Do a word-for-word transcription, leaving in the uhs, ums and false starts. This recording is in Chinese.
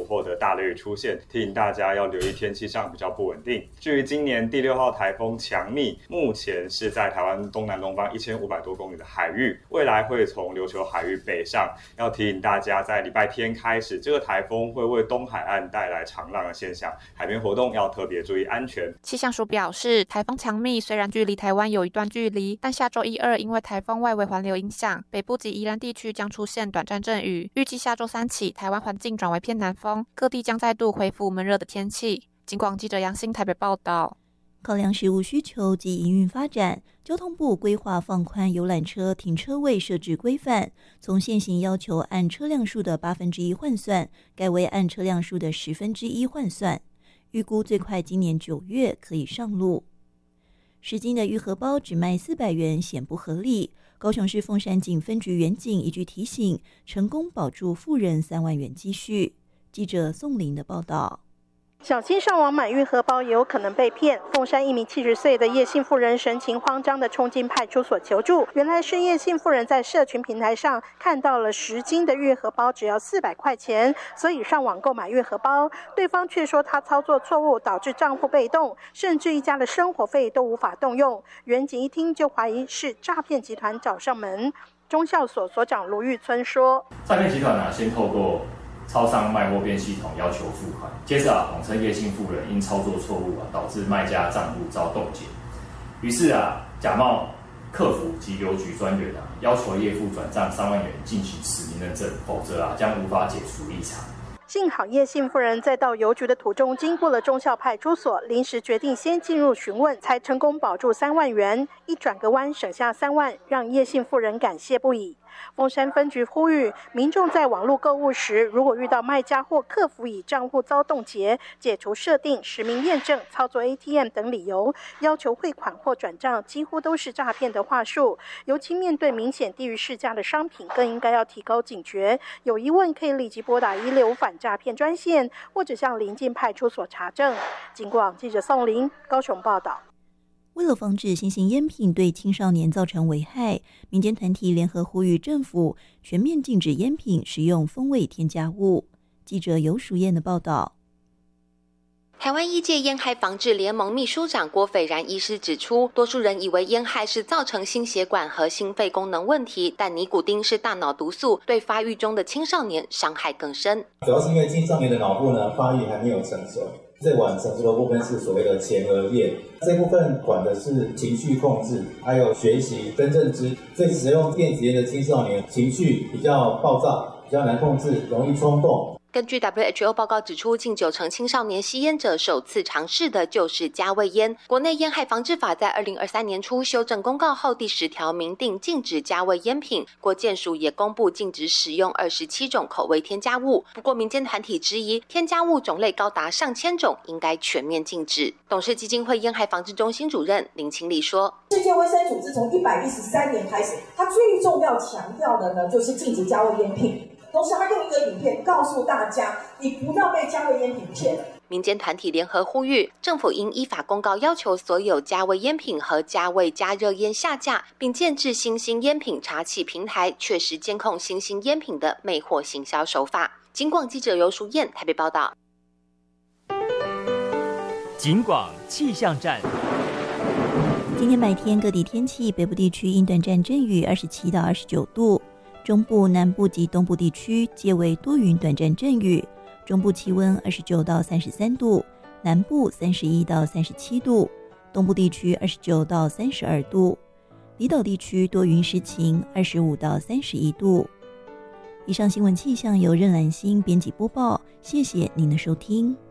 后的大雷雨出现，提醒大家要留意天气上比较不稳定。至于今年第六号台风强密，目前是在台湾东南东方一千五百多公里的海域，未来会从琉球海域北上，要提醒大家在礼拜天开始，这个台风会为东海岸带来长浪的现象，海边活动要特别注意安全。 气象署表示，台风强密虽然距离台湾有一段距离，但下周一二因为台风外围环流影响，北部及宜兰地区将出现短暂阵雨。预计下周三起，台湾环境转为偏南风，各地将再度恢复闷热的天气。警广记者杨欣台北报道。 考量实务需求及营运发展，交通部规划放宽游览车停车位设置规范，从现行要求按车辆数的八分之一换算，改为按车辆数的十分之一换算。预估最快今年九月可以上路。十斤的玉荷包只卖四百元，显不合理。高雄市凤山警分局员警一句提醒，成功保住富人三万元积蓄。记者宋玲的报道。 小心上网买玉荷包也有可能被骗。凤山一名七十岁的叶姓妇人神情慌张地冲进派出所求助，原来是叶姓妇人在社群平台上看到了十斤的玉荷包只要四百块钱，所以上网购买玉荷包。对方却说他操作错误，导致账户被冻，甚至一家的生活费都无法动用。员警一听就怀疑是诈骗集团找上门。中校所所长卢玉村说， 诈骗集团啊，先透过超商卖货变系统要求付款，接着啊，谎称叶姓妇人因操作错误啊，导致卖家账户遭冻结，于是啊，假冒客服及邮局专员啊，要求业妇转账三万元进行实名认证，否则啊，将无法解除立场。 幸好叶姓妇人在到邮局的途中经过了忠孝派出所，临时决定先进入询问，才成功保住三万元。一转个弯省下三万，让叶姓妇人感谢不已。凤山分局呼吁民众在网络购物时，如果遇到卖家或客服以账户遭冻结、解除设定、实名验证、操作 A T M 等理由要求汇款或转账，几乎都是诈骗的话术。尤其面对明显低于市价的商品，更应该要提高警觉。有疑问可以立即拨打一六五反诈骗专线，或者向邻近派出所查证。警广记者宋玲高雄报道。 为了防止新型烟品对青少年造成危害，民间团体联合呼吁政府全面禁止烟品使用风味添加物。记者游淑燕的报道。 台湾医界烟害防治联盟秘书长郭斐然医师指出，多数人以为烟害是造成心血管和心肺功能问题，但尼古丁是大脑毒素，对发育中的青少年伤害更深。 主要是因为青少年的脑部呢发育还没有成熟，最晚成熟的部分是所谓的前额叶，这部分管的是情绪控制，还有学习跟认知。所以使用电子烟的青少年情绪比较暴躁，比较难控制，容易冲动。 根据 W H O 报告指出，近九成青少年吸烟者首次尝试的就是加味烟。国内烟害防治法在二零二三年初修正公告后，第十条明定禁止加味烟品。国健署也公布禁止使用二十七种口味添加物。不过，民间团体质疑添加物种类高达上千种，应该全面禁止。董事基金会烟害防治中心主任林清丽说：“ 世界卫生组织从一百一十三年开始，它最重要强调的呢，就是禁止加味烟品。”同时，他用一个影片告诉大家，你不要被加味烟品骗了。 民间团体联合呼吁，政府应依法公告要求所有加味烟品和加味加热烟下架，并建置新兴烟品查缉平台，确实监控新兴烟品的魅惑行销手法。警广记者游淑燕台北报道。 警广气象站。 今天白天各地天气，北部地区因短暂阵雨，二十七到二十九度。中部、南部及东部地区皆为多云短暂阵雨，中部气温二十九到三十三度，南部三十一到三十七度，东部地区二十九到三十二度，离岛地区多云时晴，二十五到三十一度。以上新闻气象由任兰心编辑播报，谢谢您的收听。